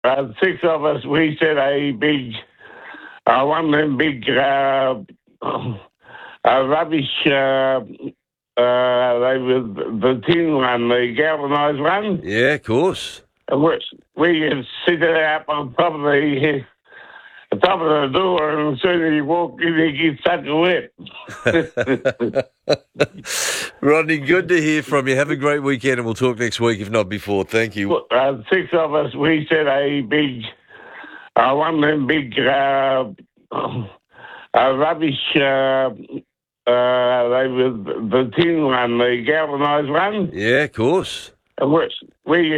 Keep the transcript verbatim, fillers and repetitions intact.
Uh, six of us, we set a big, uh, one of them big uh, uh, rubbish, uh, uh, they were the tin one, the galvanised one. Yeah, of course. And we, we could sit it up on top of the, the top of the door, and as soon as you walk in, you get such a wet. Rodney, good to hear from you. Have a great weekend, and we'll talk next week, if not before. Thank you. Uh, six of us, we set a big, uh, one of them big uh, uh, rubbish, uh, uh, they were the tin one, the galvanised one. Yeah, of course. And we, we